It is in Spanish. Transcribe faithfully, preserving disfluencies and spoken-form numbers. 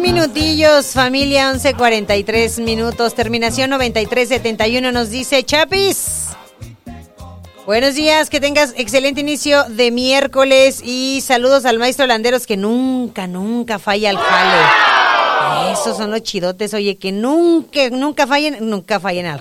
minutillos, familia, once cuarenta y tres minutos, terminación noventa y tres setenta y uno, nos dice Chapis. Buenos días, que tengas excelente inicio de miércoles y saludos al maestro Landeros, que nunca, nunca falla el jale. Esos son los chidotes, oye, que nunca, nunca fallen, nunca fallen al